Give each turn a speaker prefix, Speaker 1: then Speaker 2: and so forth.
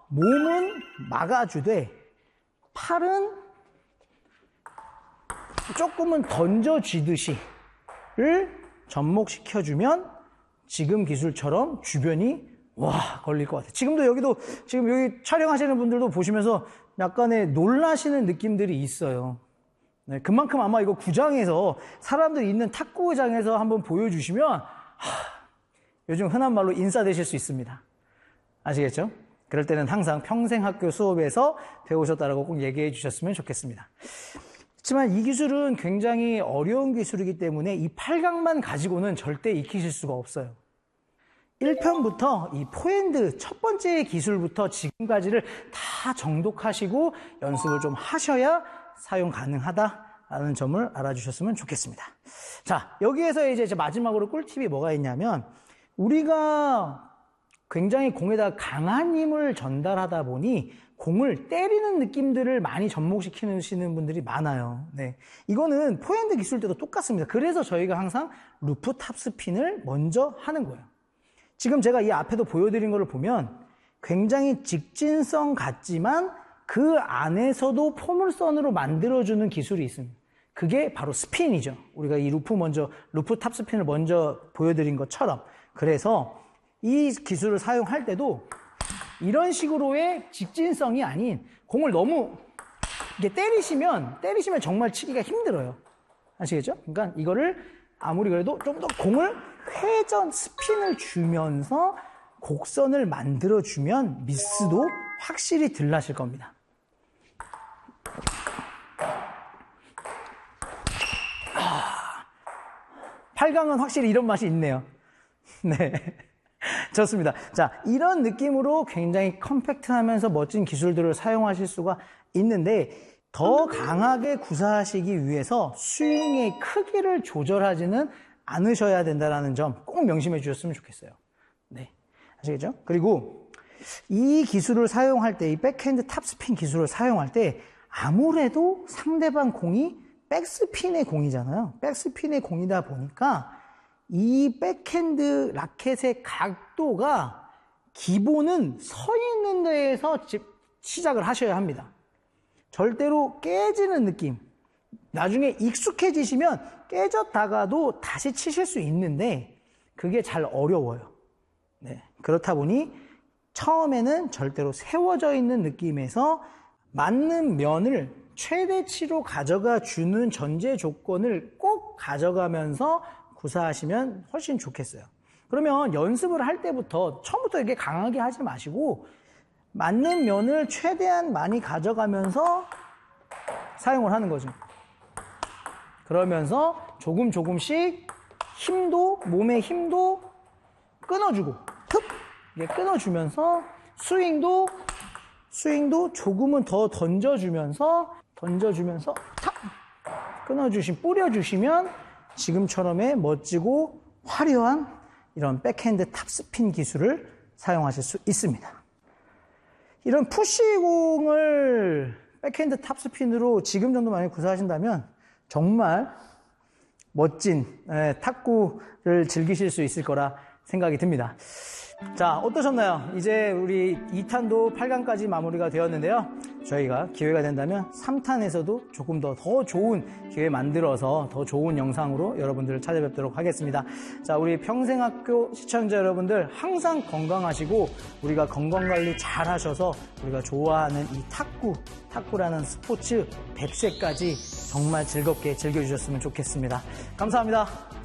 Speaker 1: 몸은 막아주되 팔은 조금은 던져쥐듯이를 접목시켜주면 지금 기술처럼 주변이 걸릴 것 같아요. 지금 여기 촬영하시는 분들도 보시면서 약간의 놀라시는 느낌들이 있어요. 네, 그만큼 아마 이거 구장에서 사람들이 있는 탁구장에서 한번 보여주시면 요즘 흔한 말로 인싸되실 수 있습니다. 아시겠죠? 그럴 때는 항상 평생학교 수업에서 배우셨다라고 꼭 얘기해 주셨으면 좋겠습니다. 하지만 이 기술은 굉장히 어려운 기술이기 때문에 이 8강만 가지고는 절대 익히실 수가 없어요. 1편부터 이 포핸드 첫 번째 기술부터 지금까지를 다 정독하시고 연습을 좀 하셔야 사용 가능하다라는 점을 알아주셨으면 좋겠습니다. 자, 여기에서 이제 마지막으로 꿀팁이 뭐가 있냐면 우리가 굉장히 공에다 강한 힘을 전달하다 보니 공을 때리는 느낌들을 많이 접목시키시는 분들이 많아요. 네. 이거는 포핸드 기술 때도 똑같습니다. 그래서 저희가 항상 루프 탑스핀을 먼저 하는 거예요. 지금 제가 이 앞에도 보여드린 거를 보면 굉장히 직진성 같지만 그 안에서도 포물선으로 만들어주는 기술이 있습니다. 그게 바로 스핀이죠. 우리가 이 루프 탑스핀을 먼저 보여드린 것처럼. 그래서 이 기술을 사용할 때도 이런 식으로의 직진성이 아닌 공을 너무 이게 때리시면 정말 치기가 힘들어요. 아시겠죠? 그러니까 이거를 아무리 그래도 좀 더 공을 회전 스핀을 주면서 곡선을 만들어주면 미스도 확실히 덜 나실 겁니다. 8강은 확실히 이런 맛이 있네요. 네. 좋습니다. 자, 이런 느낌으로 굉장히 컴팩트하면서 멋진 기술들을 사용하실 수가 있는데 더 강하게 구사하시기 위해서 스윙의 크기를 조절하지는 않으셔야 된다는 점 꼭 명심해 주셨으면 좋겠어요. 네. 아시겠죠? 그리고 이 기술을 사용할 때, 이 백핸드 탑스핀 기술을 사용할 때 아무래도 상대방 공이 백스핀의 공이잖아요. 백스핀의 공이다 보니까 이 백핸드 라켓의 각도가 기본은 서 있는 데에서 시작을 하셔야 합니다. 절대로 깨지는 느낌. 나중에 익숙해지시면 깨졌다가도 다시 치실 수 있는데 그게 잘 어려워요. 네. 그렇다 보니 처음에는 절대로 세워져 있는 느낌에서 맞는 면을 최대치로 가져가 주는 전제 조건을 꼭 가져가면서 구사하시면 훨씬 좋겠어요. 그러면 연습을 할 때부터 처음부터 이렇게 강하게 하지 마시고 맞는 면을 최대한 많이 가져가면서 사용을 하는 거죠. 그러면서 조금씩 몸의 힘도 끊어주고 이렇게 끊어주면서 스윙도 조금은 더 던져주면서 탁 뿌려주시면 지금처럼의 멋지고 화려한 이런 백핸드 탑스핀 기술을 사용하실 수 있습니다. 이런 푸시공을 백핸드 탑스핀으로 지금 정도 많이 구사하신다면 정말 멋진 탁구를 즐기실 수 있을 거라 생각이 듭니다. 자, 어떠셨나요? 이제 우리 2탄도 8강까지 마무리가 되었는데요. 저희가 기회가 된다면 3탄에서도 조금 더 좋은 기회 만들어서 더 좋은 영상으로 여러분들을 찾아뵙도록 하겠습니다. 자, 우리 평생학교 시청자 여러분들 항상 건강하시고 우리가 건강관리 잘 하셔서 우리가 좋아하는 이 탁구라는 스포츠 100세까지 정말 즐겁게 즐겨주셨으면 좋겠습니다. 감사합니다.